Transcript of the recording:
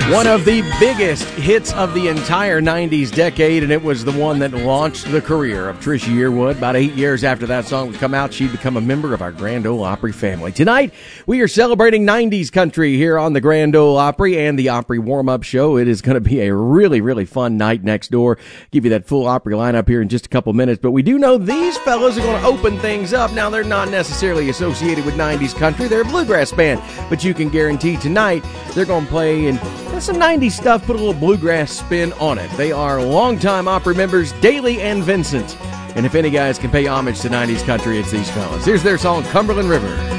One of the biggest hits of the entire 90s decade, and it was the one that launched the career of Trisha Yearwood. About 8 years after that song would come out, she'd become a member of our Grand Ole Opry family. Tonight, we are celebrating 90s country here on the Grand Ole Opry and the Opry warm-up show. It is going to be a really, really fun night next door. Give you that full Opry lineup here in just a couple minutes, but we do know these fellas are going to open things up. Now, they're not necessarily associated with 90s country. They're a bluegrass band, but you can guarantee tonight they're going to play in some 90s stuff, put a little bluegrass spin on it. They are longtime Opry members, Daly and Vincent. And if any guys can pay homage to 90s country, it's these fellas. Here's their song, Cumberland River.